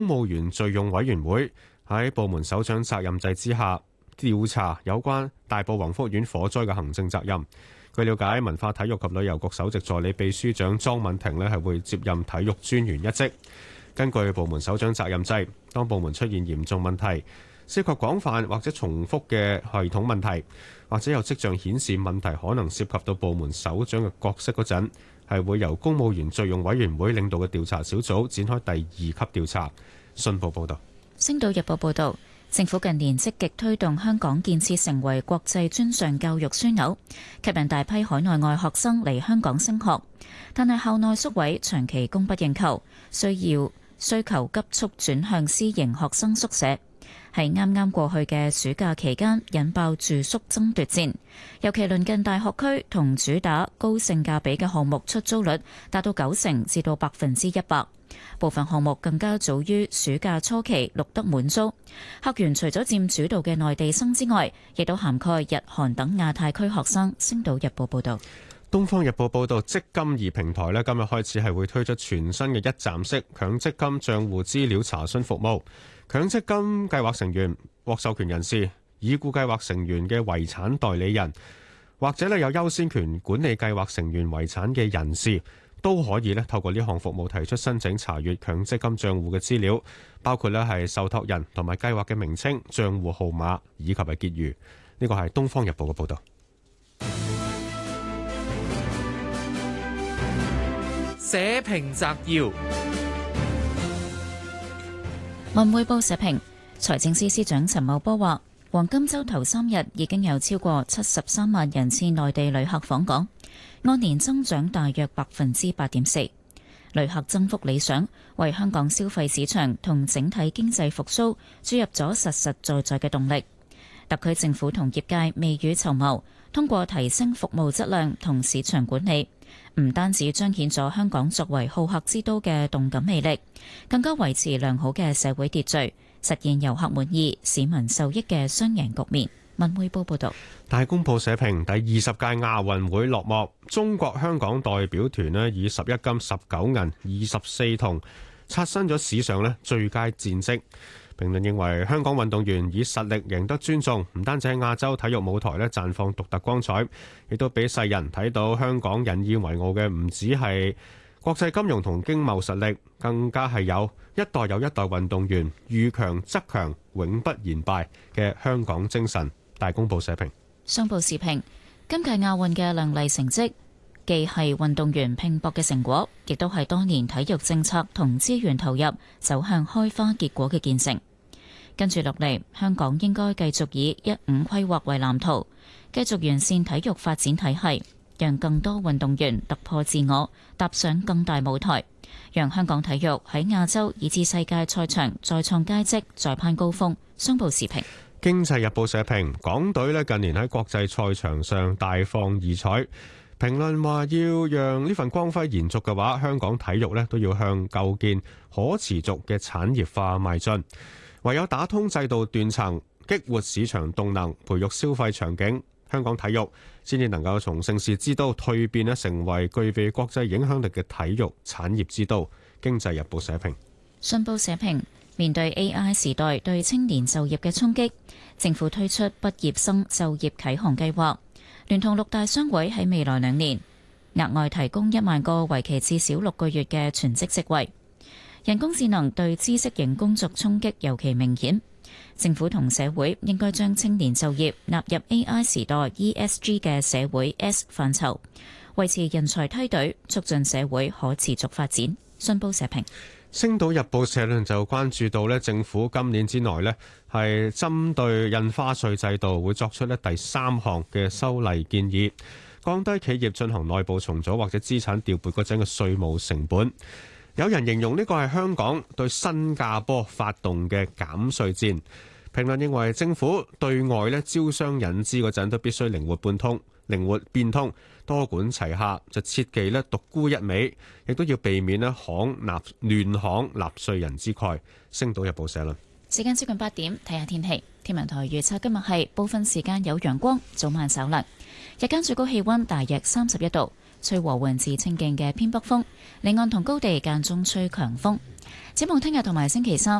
公務員敘用委員會喺部門首長責任制之下調查有關大埔宏福苑火災嘅行政責任。據了解，文化體育及旅遊局首席助理秘書長莊敏婷係會接任體育專員一職。根據部門首長責任制，當部門出現嚴重問題，涉及廣泛或者重複嘅系統問題，或者有跡象顯示問題可能涉及到部門首長嘅角色嗰陣，係會由公務員敘用委員會領導嘅調查小組展開第2級調查。信報報道。 星島日報報道，政府近年積極推動香港建設成為國際專上教育樞紐，吸引大批海內外學生嚟香港升學，但係校內宿位長期供不應求，需求急速轉向私營學生宿舍。喺啱啱過去嘅暑假期間，引爆住宿爭奪戰，尤其鄰近大學區同主打高性價比嘅項目出租率達到90%至到100%，部分項目更加早於暑假初期錄得滿租。客源除咗佔主導嘅內地生之外，亦都涵蓋日韓等亞太區學生。星島日報報道。 東方日報報道，積金易平台今日開始係會推出全新嘅一站式強積金帳戶資料查詢服務。強積金計劃成員、獲授權人士、已故計劃成員嘅遺產代理人，或者有優先權管理計劃成員遺產嘅人士，都可以透過呢項服務提出申請查閱強積金帳戶嘅資料，包括係受託人同埋計劃嘅名稱、帳戶號碼以及係結餘。呢個係東方日報嘅報導。 社評摘要。 文匯報社評，財政司司長陳茂波話，黃金週頭3日已經有超過73萬人次內地旅客訪港，按年增長大約8.4%，旅客增幅理想，為香港消費市場同整體經濟復甦注入咗實實在在嘅動力。特區政府同業界未雨綢繆，通過提升服務質量同市場管理，唔單止彰顯咗香港作為好客之都嘅動感魅力，更加維持良好嘅社會秩序，實現遊客滿意、市民受益嘅雙贏局面。文匯報報道。 大公報社評，第20屆亞運會落幕，中國香港代表團以11金、19銀、24銅，刷新咗史上最佳戰績。評論認為，香港運動員以實力贏得尊重，唔單止喺亞洲體育舞台綻放獨特光彩，亦都俾世人睇到香港引以為傲嘅唔止係國際金融同經貿實力，更加係有一代又一代運動員遇強則強、永不言敗嘅香港精神。大公報社評。 商報時評，今屆亞運嘅亮麗成績，既係運動員拼搏嘅成果，亦都係多年體育政策同資源投入走向開花結果嘅見證。跟住落嚟，香港應該繼續以15規劃為藍圖，繼續完善體育發展體系，讓更多運動員突破自我，踏上更大舞台，讓香港體育喺亞洲以至世界賽場再創佳績，再攀高峰。商報時評。 經濟日報社評，港隊近年喺國際賽場上大放異彩，評論話要讓呢份光輝延續嘅話，香港體育都要向構建可持續嘅產業化邁進。唯有打通制度斷層，激活市場動能，培育消費場景，香港體育先至能夠從盛事之都蛻變成為具備國際影響力嘅體育產業之都。經濟日報社評。 信報社評，面對 AI 時代對青年就業嘅衝擊，政府推出畢業生就業啟航計劃，聯同6大商會喺未來2年額外提供1萬個為期至少6個月嘅全職職位。人工智能對知識型工作衝擊尤其明顯，政府同社會應該將青年就業納入 AI 時代 ESG 嘅社會 S 範疇，維持人才梯隊，促進社會可持續發展。信報社評。 星島日報社論就關注到政府今年之內係針對印花稅制度會作出第3項嘅修例建議，降低企業進行內部重組或者資產調撥嗰陣嘅稅務成本。有人形容呢個係香港對新加坡發動嘅減稅戰。評論認為政府對外招商引資嗰陣都必須靈活變通，多管齊下，就切忌獨沽一味，亦都要避免亂行納稅人之慨。星島日報社論。 時間接近8點，睇下天氣。天文台預測今日係部分時間有陽光，早晚稍涼，日間最高氣溫大約31度。 吹和緩至清勁嘅偏北風，離岸同高地間中吹強風。展望聽日同埋星期三，